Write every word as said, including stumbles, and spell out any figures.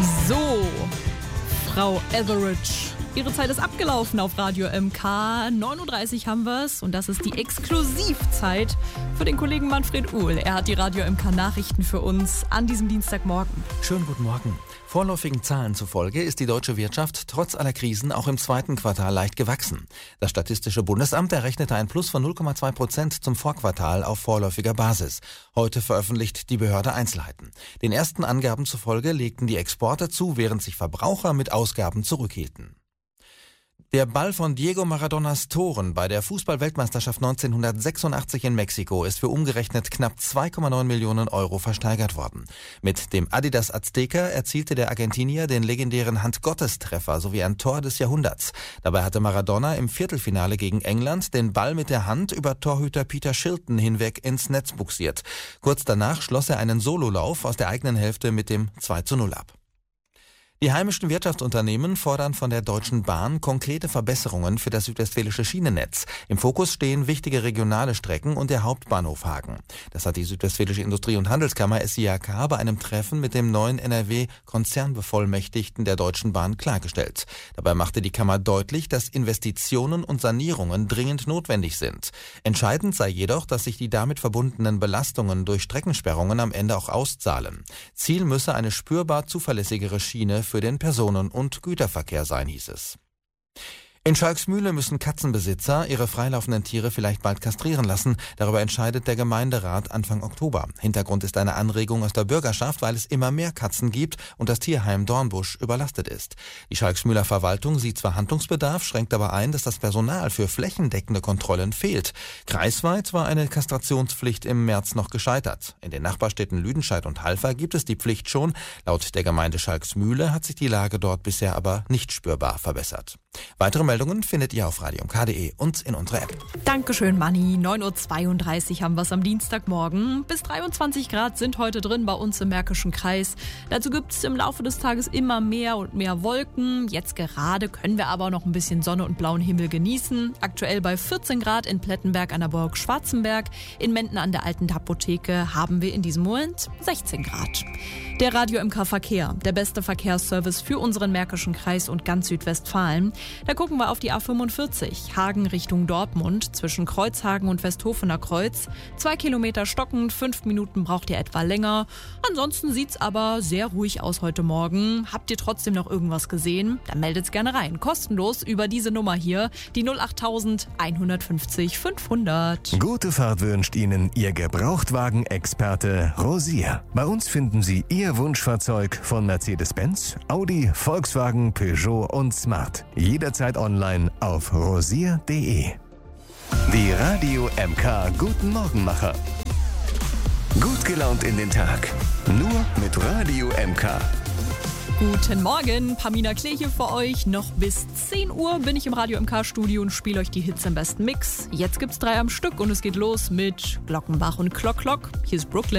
So, Frau Average. Ihre Zeit ist abgelaufen auf Radio M K. neun Uhr dreißig haben wir es und das ist die Exklusivzeit für den Kollegen Manfred Uhl. Er hat die Radio M K Nachrichten für uns an diesem Dienstagmorgen. Schönen guten Morgen. Vorläufigen Zahlen zufolge ist die deutsche Wirtschaft trotz aller Krisen auch im zweiten Quartal leicht gewachsen. Das Statistische Bundesamt errechnete ein Plus von null Komma zwei Prozent zum Vorquartal auf vorläufiger Basis. Heute veröffentlicht die Behörde Einzelheiten. Den ersten Angaben zufolge legten die Exporte zu, während sich Verbraucher mit Ausgaben zurückhielten. Der Ball von Diego Maradonas Toren bei der Fußball-Weltmeisterschaft neunzehnhundertsechsundachtzig in Mexiko ist für umgerechnet knapp zwei Komma neun Millionen Euro versteigert worden. Mit dem Adidas Azteca erzielte der Argentinier den legendären Hand-Gottes-Treffer sowie ein Tor des Jahrhunderts. Dabei hatte Maradona im Viertelfinale gegen England den Ball mit der Hand über Torhüter Peter Shilton hinweg ins Netz buxiert. Kurz danach schloss er einen Sololauf aus der eigenen Hälfte mit dem zwei zu null ab. Die heimischen Wirtschaftsunternehmen fordern von der Deutschen Bahn konkrete Verbesserungen für das südwestfälische Schienennetz. Im Fokus stehen wichtige regionale Strecken und der Hauptbahnhof Hagen. Das hat die Südwestfälische Industrie- und Handelskammer S I A K bei einem Treffen mit dem neuen N R W-Konzernbevollmächtigten der Deutschen Bahn klargestellt. Dabei machte die Kammer deutlich, dass Investitionen und Sanierungen dringend notwendig sind. Entscheidend sei jedoch, dass sich die damit verbundenen Belastungen durch Streckensperrungen am Ende auch auszahlen. Ziel müsse eine spürbar zuverlässigere Schiene für den Personen- und Güterverkehr sein, hieß es. In Schalksmühle müssen Katzenbesitzer ihre freilaufenden Tiere vielleicht bald kastrieren lassen. Darüber entscheidet der Gemeinderat Anfang Oktober. Hintergrund ist eine Anregung aus der Bürgerschaft, weil es immer mehr Katzen gibt und das Tierheim Dornbusch überlastet ist. Die Schalksmühler Verwaltung sieht zwar Handlungsbedarf, schränkt aber ein, dass das Personal für flächendeckende Kontrollen fehlt. Kreisweit war eine Kastrationspflicht im März noch gescheitert. In den Nachbarstädten Lüdenscheid und Halver gibt es die Pflicht schon. Laut der Gemeinde Schalksmühle hat sich die Lage dort bisher aber nicht spürbar verbessert. Weitere Meldungen findet ihr auf radio m k punkt d e und in unserer App. Dankeschön, Manni. neun Uhr zweiunddreißig haben wir es am Dienstagmorgen. Bis dreiundzwanzig Grad sind heute drin bei uns im Märkischen Kreis. Dazu gibt es im Laufe des Tages immer mehr und mehr Wolken. Jetzt gerade können wir aber noch ein bisschen Sonne und blauen Himmel genießen. Aktuell bei vierzehn Grad in Plettenberg an der Burg Schwarzenberg. In Menden an der Alten Apotheke haben wir in diesem Moment sechzehn Grad. Der Radio M K Verkehr, der beste Verkehrsservice für unseren Märkischen Kreis und ganz Südwestfalen. Da gucken wir auf die A fünfundvierzig, Hagen Richtung Dortmund, zwischen Kreuzhagen und Westhofener Kreuz. Zwei Kilometer stockend, fünf Minuten braucht ihr etwa länger. Ansonsten sieht's aber sehr ruhig aus heute Morgen. Habt ihr trotzdem noch irgendwas gesehen? Dann meldet's gerne rein. Kostenlos über diese Nummer hier, die null acht null eins fünf null fünfhundert. Gute Fahrt wünscht Ihnen Ihr Gebrauchtwagen-Experte Rosier. Bei uns finden Sie Ihr Wunschfahrzeug von Mercedes-Benz, Audi, Volkswagen, Peugeot und Smart. Jederzeit online auf rosier punkt de. Die Radio M K Guten Morgenmacher. Gut gelaunt in den Tag. Nur mit Radio M K. Guten Morgen, Pamina Klee hier für euch. Noch bis zehn Uhr bin ich im Radio M K Studio und spiele euch die Hits im besten Mix. Jetzt gibt's drei am Stück und es geht los mit Glockenbach und Klock Klock. Hier ist Brooklyn.